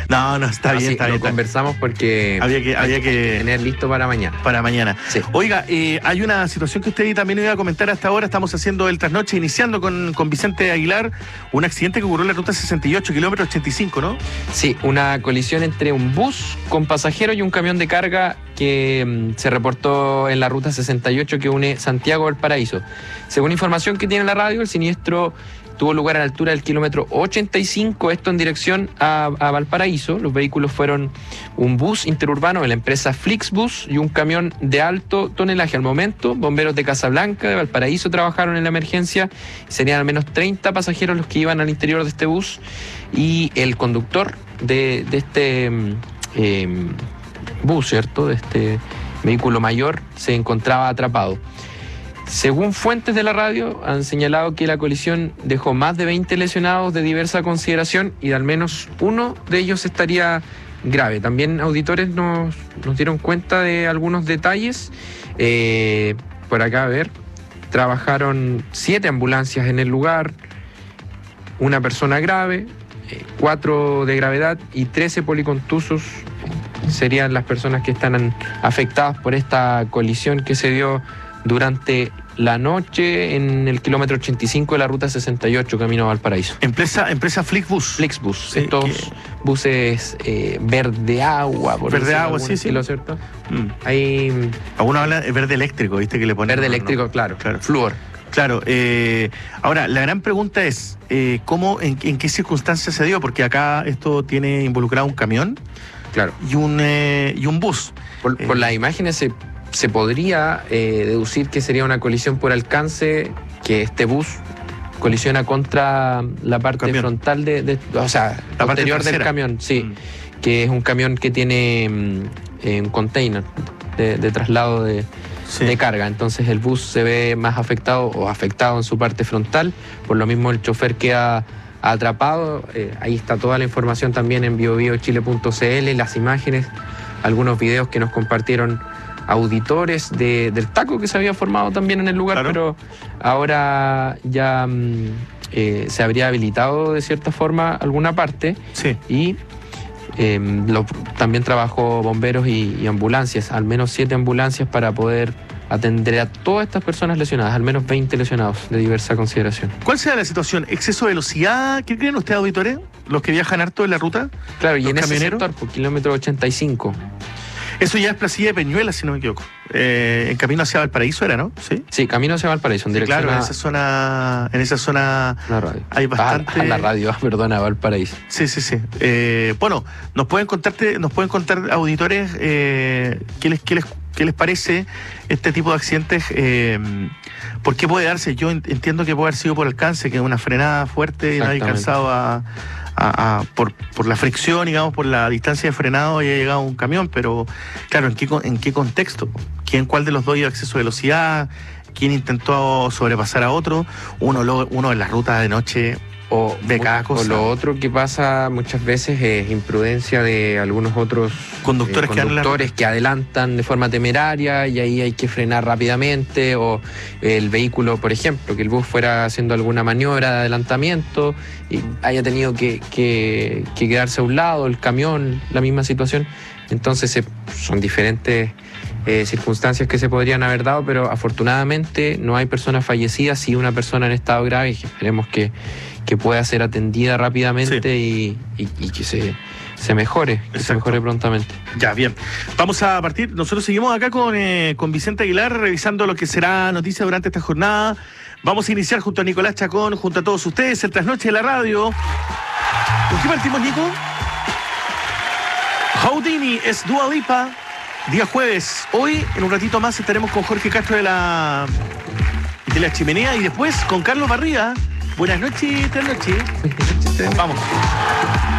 No, está bien, está bien. Lo conversamos porque había que tener listo para mañana. Para mañana. Sí. Oiga, hay una situación que usted también iba a comentar hasta ahora. Estamos haciendo el trasnoche, iniciando con Vicente Aguilar, un accidente que ocurrió en la ruta 68, kilómetro 85, ¿no? Sí, una colisión entre un bus con pasajeros y un camión de carga que se reportó en la ruta 68 que une Santiago a Valparaíso. Según información que tiene la radio, el siniestro tuvo lugar a la altura del kilómetro 85, esto en dirección a Valparaíso. Los vehículos fueron un bus interurbano de la empresa Flixbus y un camión de alto tonelaje. Al momento, bomberos de Casablanca, de Valparaíso, trabajaron en la emergencia. Serían al menos 30 pasajeros los que iban al interior de este bus y el conductor de este bus, ¿cierto? De este vehículo mayor se encontraba atrapado. Según fuentes de la radio, han señalado que la colisión dejó más de 20 lesionados de diversa consideración y al menos uno de ellos estaría grave. También auditores nos dieron cuenta de algunos detalles. Por acá, a ver, trabajaron 7 ambulancias en el lugar, una persona grave, 4 de gravedad y 13 policontusos serían las personas que están afectadas por esta colisión que se dio durante la noche en el kilómetro 85 de la ruta 68, camino a Valparaíso. Empresa Flixbus. Flixbus, sí, estos buses verde agua, por verde agua, sí, estilo, sí. ¿cierto? Hay algunos hablan de verde eléctrico, ¿viste? Que le ponen verde eléctrico, claro. Flúor. Claro, ahora, la gran pregunta es, ¿cómo, en qué circunstancias se dio? Porque acá esto tiene involucrado un camión, claro, y un bus. Por las imágenes se podría deducir que sería una colisión por alcance, que este bus colisiona contra la parte frontal o sea, la posterior del camión, sí, que es un camión que tiene un container de traslado de carga. Entonces el bus se ve más afectado en su parte frontal, por lo mismo el chofer queda atrapado. Ahí está toda la información también en biobiochile.cl, las imágenes, algunos videos que nos compartieron auditores del taco que se había formado también en el lugar, claro. Pero ahora ya se habría habilitado de cierta forma alguna parte, sí. Y también trabajó bomberos y ambulancias, al menos 7 ambulancias para poder atender a todas estas personas lesionadas, al menos 20 lesionados de diversa consideración. ¿Cuál será la situación? ¿Exceso de velocidad? ¿Qué creen ustedes, auditores? ¿Los que viajan harto en la ruta? Claro, y en ese sector, por kilómetro 85. Eso ya es Placilla de Peñuela, si no me equivoco. En camino hacia Valparaíso era, ¿no? Sí, camino hacia Valparaíso, en dirección claro, en esa zona la radio. Hay bastante... la radio, perdona, Valparaíso. Sí. Bueno, nos pueden contar auditores qué les parece este tipo de accidentes, por qué puede darse. Yo entiendo que puede haber sido por alcance, que es una frenada fuerte y no hay alcanzado por la fricción, digamos, por la distancia de frenado haya llegado un camión, pero claro, ¿en qué contexto? ¿Cuál de los dos iba a exceso de velocidad? ¿Quién intentó sobrepasar a otro? Uno en las rutas de noche o de cada cosa. O lo otro que pasa muchas veces es imprudencia de algunos otros conductores que adelantan de forma temeraria y ahí hay que frenar rápidamente, o el vehículo, por ejemplo, que el bus fuera haciendo alguna maniobra de adelantamiento y haya tenido que quedarse a un lado, el camión, la misma situación. Entonces son diferentes circunstancias que se podrían haber dado, pero afortunadamente no hay personas fallecidas, sí una persona en estado grave, y esperemos que pueda ser atendida rápidamente, sí. y que se mejore, que se mejore prontamente. Ya, bien. Vamos a partir. Nosotros seguimos acá con Vicente Aguilar, revisando lo que será noticia durante esta jornada. Vamos a iniciar junto a Nicolás Chacón, junto a todos ustedes, el trasnoche de la radio. ¿Con qué partimos, Nico? Houdini es Dua Lipa, día jueves. Hoy, en un ratito más, estaremos con Jorge Castro de la Chimenea y después con Carlos Barriga. Buenas noches, trasnoche. Vamos.